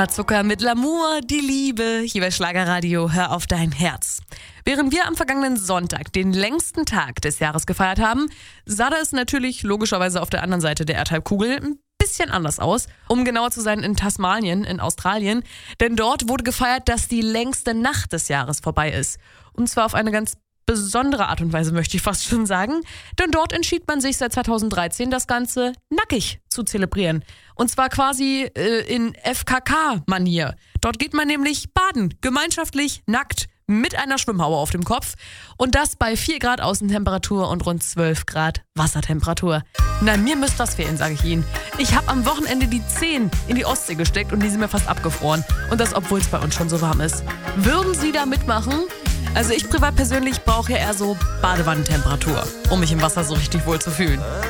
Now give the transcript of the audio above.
Zucker mit L'amour, die Liebe, hier bei Schlagerradio, hör auf dein Herz. Während wir am vergangenen Sonntag den längsten Tag des Jahres gefeiert haben, sah das natürlich logischerweise auf der anderen Seite der Erdhalbkugel ein bisschen anders aus. Um genauer zu sein, in Tasmanien, in Australien. Denn dort wurde gefeiert, dass die längste Nacht des Jahres vorbei ist. Und zwar auf eine ganz besondere Art und Weise, möchte ich fast schon sagen. Denn dort entschied man sich seit 2013, das Ganze nackig zu zelebrieren. Und zwar quasi in FKK-Manier. Dort geht man nämlich baden, gemeinschaftlich, nackt, mit einer Schwimmhaube auf dem Kopf. Und das bei 4 Grad Außentemperatur und rund 12 Grad Wassertemperatur. Na, mir müsste das fehlen, sage ich Ihnen. Ich habe am Wochenende die Zehen in die Ostsee gesteckt und die sind mir fast abgefroren. Und das, obwohl es bei uns schon so warm ist. Würden Sie da mitmachen? Also ich privat persönlich brauche ja eher so Badewannentemperatur, um mich im Wasser so richtig wohl zu fühlen.